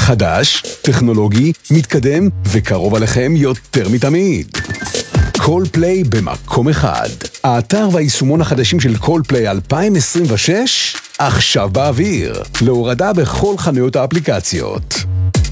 חדש, טכנולוגי, מתקדם וקרוב עליכם יותר מתמיד. קולפליי במקום אחד. האתר והיישומון החדשים של קולפליי 2026 עכשיו באוויר. להורדה בכל חנויות האפליקציות.